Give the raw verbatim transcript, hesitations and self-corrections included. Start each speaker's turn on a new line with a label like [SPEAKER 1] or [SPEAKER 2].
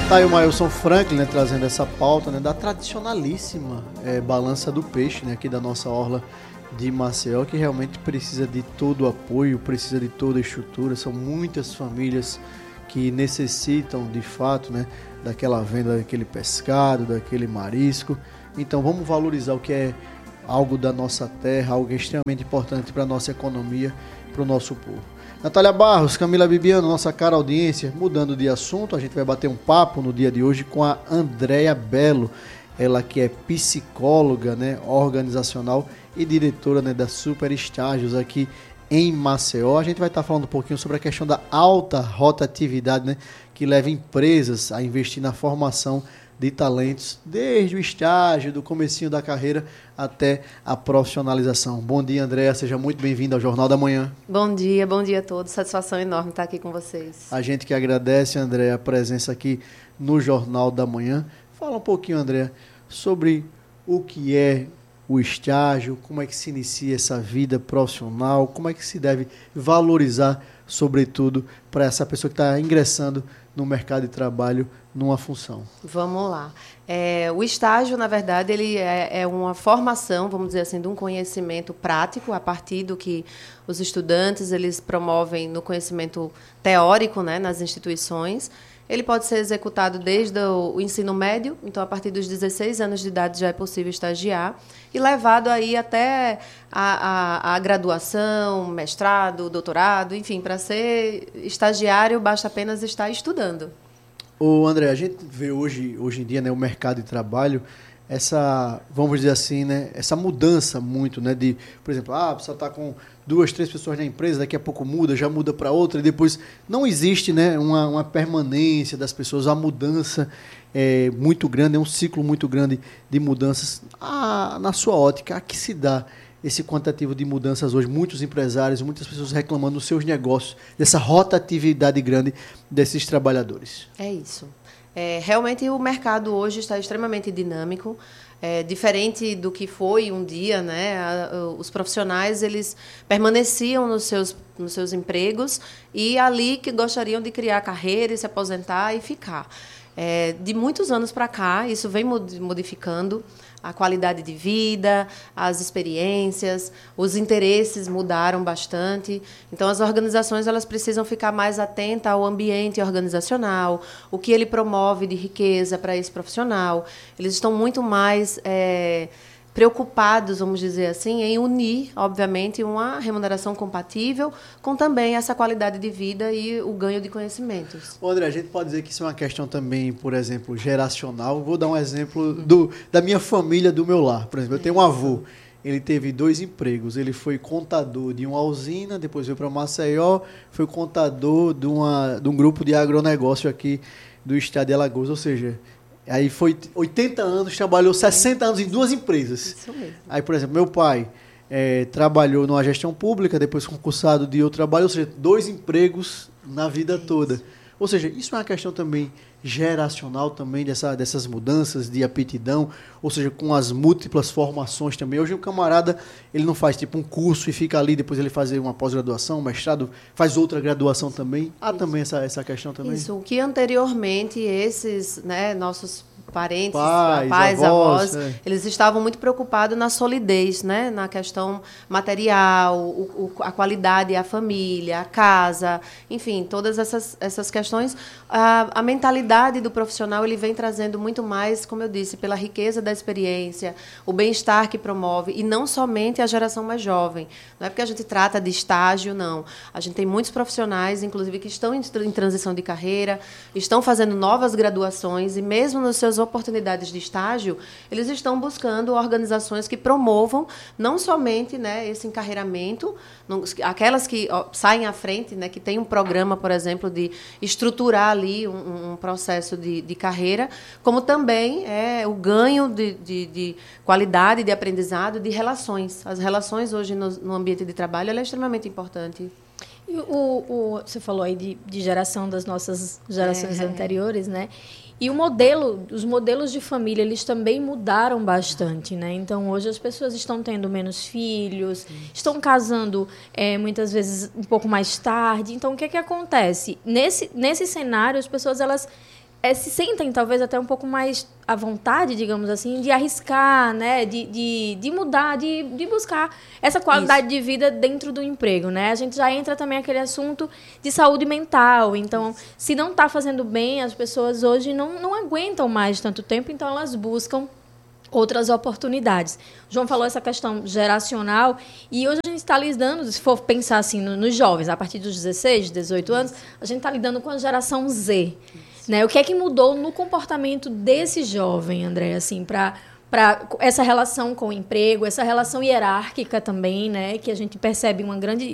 [SPEAKER 1] Tá aí o Mailson Franklin, né, trazendo essa pauta, né, da tradicionalíssima é, balança do peixe, né, aqui da nossa orla de Maceió, que realmente precisa de todo o apoio, precisa de toda a estrutura. São muitas famílias que necessitam, de fato, né, daquela venda daquele pescado, daquele marisco. Então vamos valorizar o que é algo da nossa terra, algo extremamente importante para a nossa economia, para o nosso povo. Natália Barros, Camila Bibiano, nossa cara audiência. Mudando de assunto, a gente vai bater um papo no dia de hoje com a Andréia Belo, ela que é psicóloga, né, organizacional e diretora, né, da Super Estágios aqui em Maceió. A gente vai estar falando um pouquinho sobre a questão da alta rotatividade, né, que leva empresas a investir na formação de talentos, desde o estágio, do comecinho da carreira até a profissionalização. Bom dia, Andréia, seja muito bem-vinda ao Jornal da Manhã.
[SPEAKER 2] Bom dia, bom dia a todos, satisfação enorme estar aqui com vocês.
[SPEAKER 1] A gente que agradece, Andréia, a presença aqui no Jornal da Manhã. Fala um pouquinho, Andréia, sobre o que é o estágio, como é que se inicia essa vida profissional, como é que se deve valorizar, sobretudo, para essa pessoa que está ingressando no mercado de trabalho numa função.
[SPEAKER 2] Vamos lá. É, o estágio, na verdade, ele é, é uma formação, vamos dizer assim, de um conhecimento prático, a partir do que os estudantes eles promovem no conhecimento teórico, né, nas instituições. Ele pode ser executado desde o ensino médio, então a partir dos dezesseis anos de idade já é possível estagiar, e levado aí até a, a, a graduação, mestrado, doutorado, enfim, para ser estagiário basta apenas estar estudando.
[SPEAKER 1] Ô André, a gente vê hoje, hoje em dia, né, o mercado de trabalho, essa, vamos dizer assim, né, essa mudança muito, né, de, por exemplo, ah, a pessoa está com duas, três pessoas na empresa, daqui a pouco muda, já muda para outra, e depois não existe, né, uma, uma permanência das pessoas, a mudança é muito grande, é um ciclo muito grande de mudanças. Ah, na sua ótica, a que se dá esse quantitativo de mudanças hoje? Muitos empresários, muitas pessoas reclamando nos seus negócios, dessa rotatividade grande desses trabalhadores.
[SPEAKER 2] É isso. É, realmente o mercado hoje está extremamente dinâmico, é, diferente do que foi um dia, né? A, a, os profissionais eles permaneciam nos seus, nos seus empregos e ali que gostariam de criar carreira e se aposentar e ficar. É, de muitos anos para cá, isso vem modificando a qualidade de vida, as experiências, os interesses mudaram bastante. Então, as organizações elas precisam ficar mais atentas ao ambiente organizacional, o que ele promove de riqueza para esse profissional. Eles estão muito mais é, preocupados, vamos dizer assim, em unir, obviamente, uma remuneração compatível com também essa qualidade de vida e o ganho de conhecimentos.
[SPEAKER 1] Ô André, a gente pode dizer que isso é uma questão também, por exemplo, geracional. Vou dar um exemplo do, da minha família, do meu lar. Por exemplo, eu tenho um avô, ele teve dois empregos. Ele foi contador de uma usina, depois veio para Maceió, foi contador de, uma, de um grupo de agronegócio aqui do estado de Alagoas, ou seja... Aí foi oitenta anos, trabalhou sessenta anos em duas empresas.
[SPEAKER 2] Isso mesmo.
[SPEAKER 1] Aí, por exemplo, meu pai é, trabalhou numa gestão pública, depois concursado de outro trabalho, ou seja, dois empregos na vida é toda. Ou seja, isso é uma questão também geracional também, dessa, dessas mudanças de aptidão, ou seja, com as múltiplas formações também. Hoje o camarada, ele não faz tipo um curso e fica ali, depois ele faz uma pós-graduação, um mestrado, faz outra graduação também. Há isso. Também essa, essa questão também?
[SPEAKER 2] Isso, o que anteriormente esses, né, nossos parentes,
[SPEAKER 1] pais,
[SPEAKER 2] pais
[SPEAKER 1] avós,
[SPEAKER 2] avós,
[SPEAKER 1] é.
[SPEAKER 2] eles estavam muito preocupados na solidez, né? Na questão material, o, o, a qualidade, a família, a casa, enfim, todas essas, essas questões. A, a mentalidade do profissional ele vem trazendo muito mais, como eu disse, pela riqueza da experiência, o bem-estar que promove, e não somente a geração mais jovem. Não é porque a gente trata de estágio, não. A gente tem muitos profissionais, inclusive, que estão em, em transição de carreira, estão fazendo novas graduações, e mesmo nos seus oportunidades de estágio, eles estão buscando organizações que promovam não somente, né, esse encarreiramento, não, aquelas que ó, saem à frente, né, que tem um programa, por exemplo, de estruturar ali um, um processo de, de carreira, como também é o ganho de, de, de qualidade de aprendizado, de relações. As relações hoje no, no ambiente de trabalho ela é extremamente importante.
[SPEAKER 3] E o, o, você falou aí de, de geração das nossas gerações é. anteriores, né? E o modelo, os modelos de família, eles também mudaram bastante, né? Então, hoje as pessoas estão tendo menos filhos, Sim. estão casando é, muitas vezes um pouco mais tarde. Então, o que é que acontece? Nesse, nesse cenário, as pessoas, elas é, se sentem talvez até um pouco mais à vontade, digamos assim, de arriscar, né? De, de, de mudar, de, de buscar essa qualidade Isso. de vida dentro do emprego, né? A gente já entra também aquele assunto de saúde mental. Então, Isso. se não está fazendo bem, as pessoas hoje não, não aguentam mais tanto tempo, então elas buscam outras oportunidades. O João falou essa questão geracional e hoje a gente está lidando, se for pensar assim no, nos jovens, a partir dos dezesseis, dezoito anos, a gente está lidando com a geração Z. Né? O que é que mudou no comportamento desse jovem, André, assim, para para essa relação com o emprego, essa relação hierárquica também, né, que a gente percebe uma grande